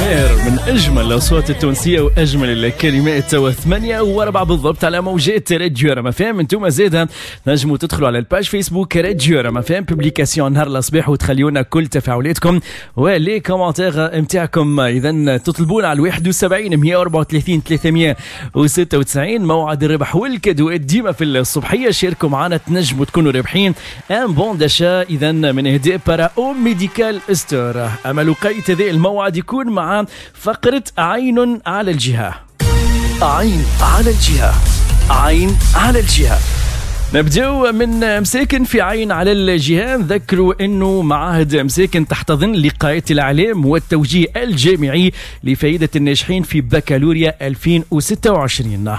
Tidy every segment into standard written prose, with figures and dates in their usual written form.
سمير من أجمل الأصوات التونسية وأجمل الكلمات. 8:04 بالضبط على موجات راديو رام فام. انتم زيدا نجموا تدخلوا على الباج فيسبوك راديو رام فام بوبليكاسيون نهار الصباح وتخليونا كل تفاعلاتكم ولي كومنتير امتاعكم. إذا تطلبونا على 71 134 396. موعد الربح والكادوات ديما في الصبحية. شاركوا معنا تنجموا تكونوا رابحين ان بون داشا إذا من إهداء بارا أو ميديكال ستور. أما لقيت ذا الموعد يكون مع فقرة عين على الجهة. عين على الجهة، عين على الجهة. نبدأ من مساكن في عين على الجهة. نذكروا أنه معاهد مساكن تحتضن لقاءات الإعلام والتوجيه الجامعي لفائدة الناجحين في بكالوريا 2026.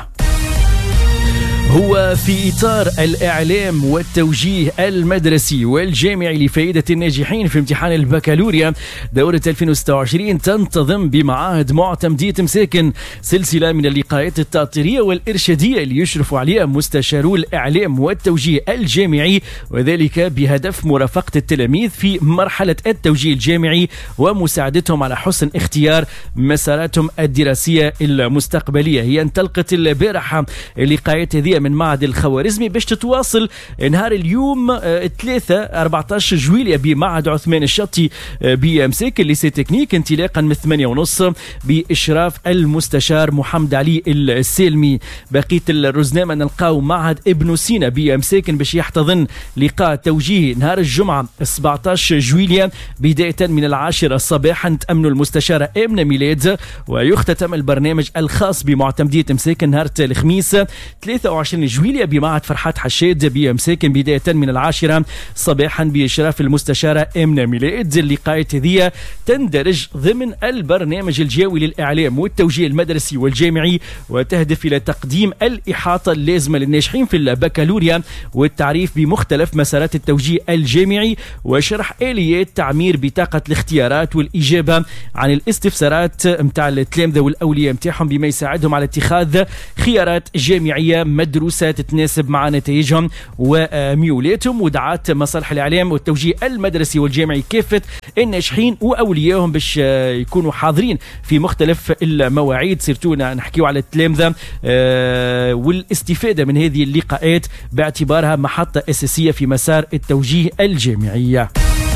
هو في إطار الإعلام والتوجيه المدرسي والجامعي لفائدة الناجحين في امتحان البكالوريا دورة 2026 تنتظم بمعاهد معتمدية مساكن سلسلة من اللقاءات التأطيرية والإرشادية اللي يشرف عليها مستشارو الإعلام والتوجيه الجامعي، وذلك بهدف مرافقة التلاميذ في مرحلة التوجيه الجامعي ومساعدتهم على حسن اختيار مساراتهم الدراسية المستقبلية. هي انطلقت البارحة اللقاءات هذه من معهد الخوارزمي باش تتواصل نهار اليوم 14 جويلية بمعهد عثمان الشطي بمساكن ليسي تكنيك انطلاقا من 8:30 بإشراف المستشار محمد علي السالمي. بقية الرزنامة نلقاو معهد ابن سينا بمساكن باش يحتضن لقاء توجيه نهار الجمعة 17 جويلية بداية من 10 صباحا. تأمنوا المستشارة آمنة ميلاد ويختتم البرنامج الخاص بمعتمدية مساكن نهار الخميس 23 جويلية بمعهد فرحات حشاد بمساكن بداية من 10 صباحا بإشراف المستشارة آمنة ميلاد. اللقاءات هذه تندرج ضمن البرنامج الجوي للإعلام والتوجيه المدرسي والجامعي وتهدف إلى تقديم الإحاطة اللازمة للناجحين في البكالوريا والتعريف بمختلف مسارات التوجيه الجامعي وشرح آليات تعمير بطاقة الاختيارات والإجابة عن الاستفسارات متاع التلامذة والأولياء متاعهم بما يساعدهم على اتخاذ خيارات جامعية مدروسة تتناسب مع نتائجهم وميولاتهم. ودعات مصالح الإعلام والتوجيه المدرسي والجامعي كافة الناجحين وأوليائهم باش يكونوا حاضرين في مختلف المواعيد. سيرتونا نحكيو على التلامذة والاستفادة من هذه اللقاءات باعتبارها محطة أساسية في مسار التوجيه الجامعي.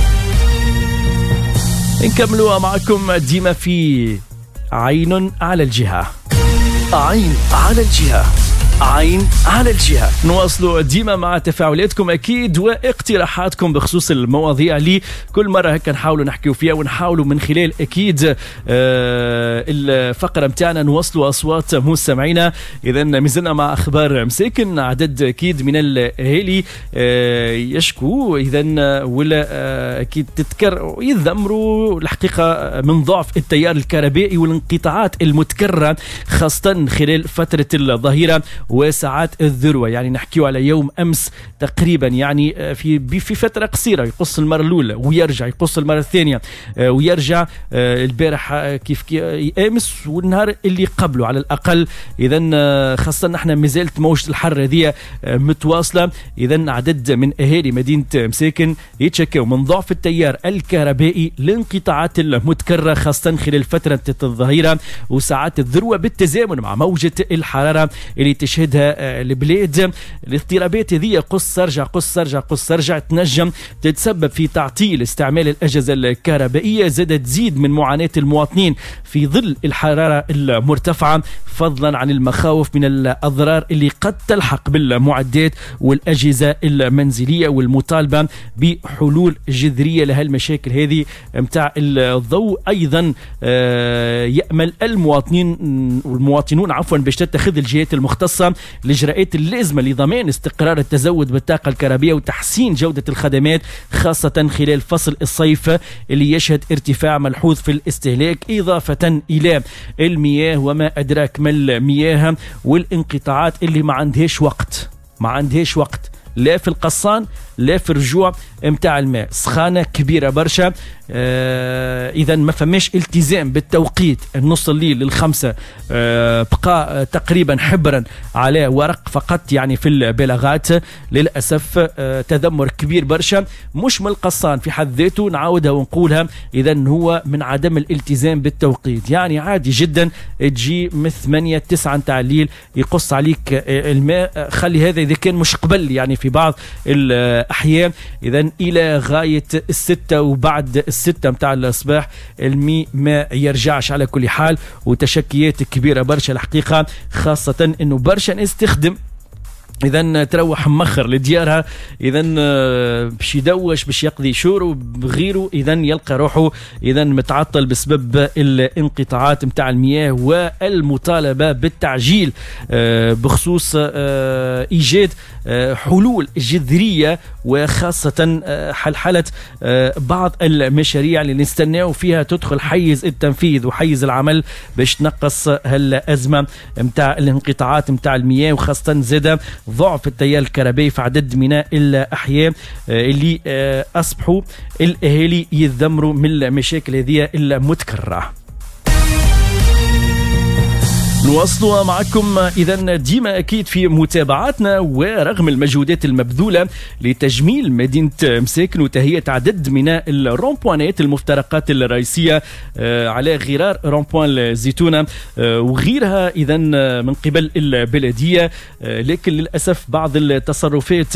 نكملوا معكم ديما في عين على الجهة. عين على الجهة، عين على الجهة. نواصلوا ديما مع تفاعلاتكم أكيد واقتراحاتكم بخصوص المواضيع اللي كل مرة هكا نحاولوا نحكيو فيها ونحاولوا من خلال أكيد الفقرة متاعنا نوصلوا أصوات مستمعينا. إذا مازلنا مع أخبار مساكن. عدد أكيد من الأهالي يشكو إذا ولا أكيد تذكر يذمروا الحقيقة من ضعف التيار الكهربائي والانقطاعات المتكررة خاصة خلال فترة الظهيرة وساعات الذروة. يعني نحكيو على يوم أمس تقريبا يعني في فترة قصيرة يقص المرة الأولى ويرجع يقص المرة الثانية ويرجع البارح كيف أمس والنهار اللي قبله على الأقل. إذن خاصة نحن مازالت موجة الحر هذه متواصلة. إذن عدد من أهالي مدينة مساكن يتشكوا من ضعف التيار الكهربائي الانقطاعات المتكررة خاصة خلال فترة الظهيرة وساعات الذروة بالتزامن مع موجة الحرارة اللي تشهدها البلاد. الاضطرابات هذه قص ارجع قص ارجع قص ارجع تنجم تتسبب في تعطيل استعمال الأجهزة الكهربائية. زادت تزيد من معاناة المواطنين في ظل الحرارة المرتفعة فضلا عن المخاوف من الأضرار اللي قد تلحق بالمعدات والأجهزة المنزلية والمطالبة بحلول جذرية لها المشاكل هذه متاع الضوء. أيضا يأمل المواطنون عفوا باش تتخذ الجهات المختصة الإجراءات اللازمة لضمان استقرار التزود بالطاقة الكهربائية وتحسين جودة الخدمات خاصة خلال فصل الصيف اللي يشهد ارتفاع ملحوظ في الاستهلاك إضافة إلى المياه وما أدراك ما المياه والانقطاعات اللي ما عندهاش وقت لا في القصان لا في الرجوع متاع الماء، سخانة كبيرة برشا. إذا ما فماش التزام بالتوقيت، النص الليل للخمسة بقى تقريبا حبرا على ورق فقط يعني في البلاغات. للأسف تذمر كبير برشا، مش من القصان في حد ذاته، نعاودها ونقولها، إذا هو من عدم الالتزام بالتوقيت. يعني عادي جدا تجي من 8-9 نتاع الليل يقص عليك الماء، خلي هذا إذا كان مش قبل يعني في بعض الأحيان، إذا إلى غاية 6 وبعد 6 متاع الصباح المي ما يرجعش على كل حال. وتشكيات كبيرة برشا الحقيقة، خاصة أنه برشا ناس تخدم إذا تروح مخر لديارها، إذا باش يدوش باش يقضي شهور وغيره، إذا يلقى روحه إذا متعطل بسبب الانقطاعات متاع المياه. والمطالبة بالتعجيل بخصوص إيجاد حلول جذرية، وخاصة حلحلة بعض المشاريع اللي نستناو فيها تدخل حيز التنفيذ وحيز العمل باش تنقص هالأزمة متاع الانقطاعات متاع المياه، وخاصة زادة ضعف التيار الكهربائي في عدد من الأحياء اللي أصبحوا الأهالي يتذمروا من المشاكل هذه المتكررة. نواصلوا معكم إذا ديما أكيد في متابعاتنا، ورغم المجهودات المبذولة لتجميل مدينة مساكن وتهيئة عدد من الرومبوانات المفترقات الرئيسية على غرار رومبوان الزيتونة وغيرها إذا من قبل البلدية، لكن للأسف بعض التصرفات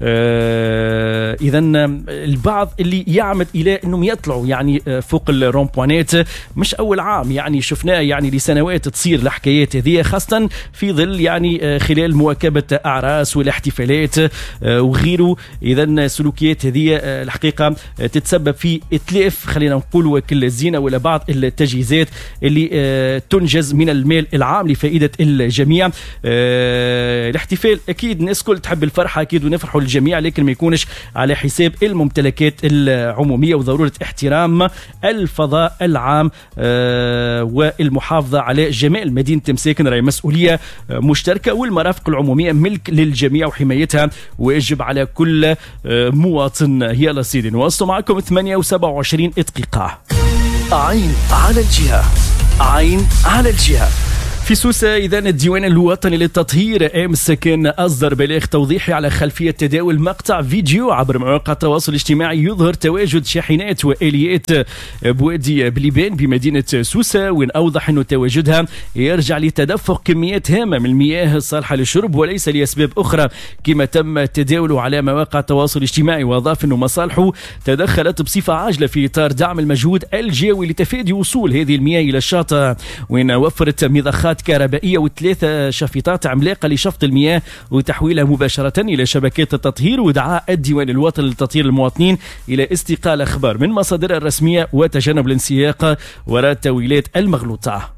إذا البعض اللي يعمد إلى أنهم يطلعوا يعني فوق الرومبوانات، مش أول عام يعني شفناه يعني لسنوات تصير الحكاية هذه، خاصة في ظل يعني خلال مواكبة أعراس والاحتفالات وغيره. إذا سلوكيات هذه الحقيقة تتسبب في إتلاف خلينا نقول وكل الزينة ولا بعض التجهيزات اللي تنجز من المال العام لفائدة الجميع. الاحتفال أكيد الناس كل تحب الفرحة أكيد ونفرحوا الجميع، لكن ما يكونش على حساب الممتلكات العمومية، وضرورة احترام الفضاء العام والمحافظة على جمال مدينة مساكن راهي مسؤولية مشتركة، والمرافق العمومية ملك للجميع وحمايتها واجب على كل مواطن. يلا سيدي نواصل معكم 28 دقيقة. عين على الجهة، عين على الجهة. في سوسة إذا الديوان الوطني للتطهير أمس كان أصدر بلاغ توضيحي على خلفية تداول مقطع فيديو عبر مواقع التواصل الاجتماعي يظهر تواجد شاحنات وآليات بوادي بليبان بمدينة سوسة، وين أوضح أنه تواجدها يرجع لتدفق كميات هامة من المياه الصالحة للشرب وليس لأسباب أخرى كما تم تداوله على مواقع التواصل الاجتماعي. وأضاف أنه مصالحه تدخلت بصفة عاجلة في إطار دعم المجهود الجوي لتفادي وصول هذه المياه إلى الشاطئ، وين وفرت مضخات كهربائية و3 شفيطات عملاقة لشفط المياه وتحويلها مباشرة إلى شبكات التطهير. ودعا الديوان الوطني للتطهير المواطنين إلى استقاء الأخبار من مصادرها الرسمية وتجنب الانسياق وراء التأويلات المغلوطة.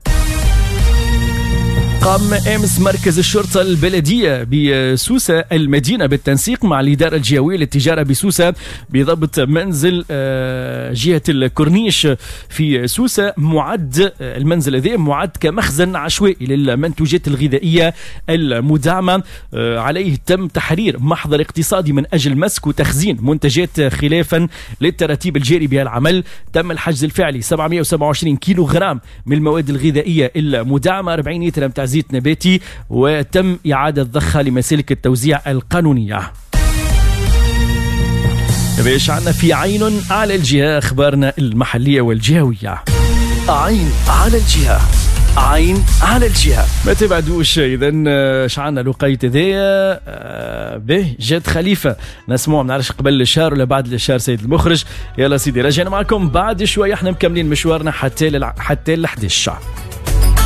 قام أمس مركز الشرطة البلدية بسوسة المدينة بالتنسيق مع الإدارة الجهوية للتجارة بسوسة بضبط منزل جهة الكورنيش في سوسة. معد المنزل هذا معد كمخزن عشوائي للمنتوجات الغذائية المدعمة، عليه تم تحرير محضر اقتصادي من أجل مسك وتخزين منتجات خلافا للتراتيب الجاري بها العمل. تم الحجز الفعلي 727 كيلو غرام من المواد الغذائية المدعمة، 40 لتر متاع زيت نباتي، وتم إعادة ضخها لمسالك التوزيع القانونية. باش عنا في عين على الجهة أخبارنا المحلية والجهوية. عين على الجهة، عين على الجهة. ما تبعدوش إذا شعلنا لقيت ذي به جد خليفة نسمعه، منعرفش قبل الشهر ولا بعد الشهر سيد المخرج. يلا سيدي رجعنا معكم بعد شوية، احنا مكملين مشوارنا حتى ل 11.